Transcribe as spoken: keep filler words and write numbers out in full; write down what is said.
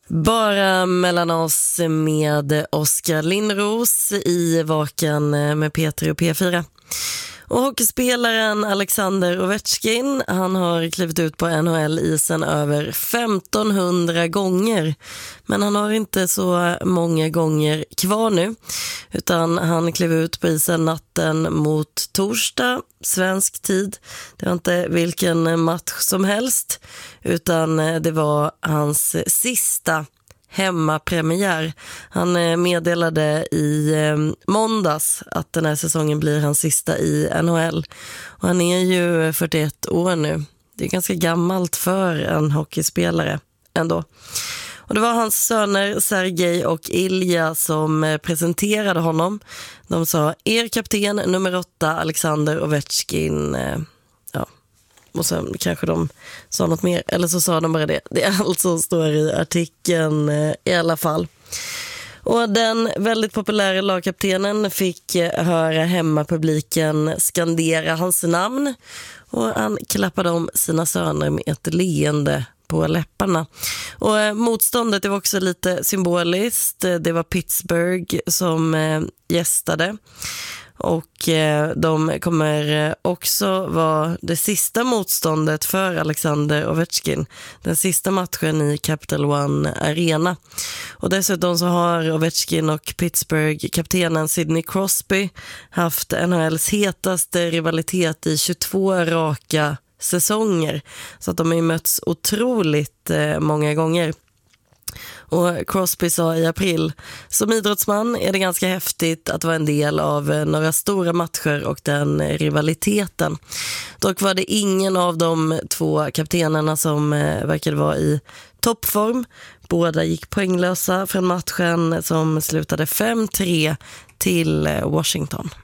Bara mellan oss med Oskar Lindros i Vaken med Peter och P fyra. Och hockeyspelaren Alexander Ovechkin, han har klivit ut på N H L-isen över femtonhundra gånger. Men han har inte så många gånger kvar nu, utan han klev ut på isen natten mot torsdag, svensk tid. Det var inte vilken match som helst, utan det var hans sista hemmapremiär. Han meddelade i måndags att den här säsongen blir hans sista i N H L. Och han är ju fyrtioett år nu. Det är ganska gammalt för en hockeyspelare ändå. Och det var hans söner Sergej och Ilja som presenterade honom. De sa, er kapten nummer åtta, Alexander Ovechkin. Ja. Och sen kanske de sa något mer, eller så sa de bara det. Det är allt som står i artikeln i alla fall. Och den väldigt populära lagkaptenen fick höra hemmapubliken skandera hans namn. Och han klappade om sina söner med ett leende på läpparna. Och motståndet, det var också lite symboliskt. Det var Pittsburgh som gästade. Och de kommer också vara det sista motståndet för Alexander Ovechkin. Den sista matchen i Capital One Arena. Och dessutom så har Ovechkin och Pittsburgh-kaptenen Sidney Crosby haft N H L:s hetaste rivalitet i tjugotvå raka säsonger. Så att de har ju mötts otroligt många gånger. Och Crosby sa i april, som idrottsman är det ganska häftigt att vara en del av några stora matcher och den rivaliteten. Dock var det ingen av de två kaptenerna som verkade vara i toppform. Båda gick poänglösa från matchen som slutade fem tre till Washington.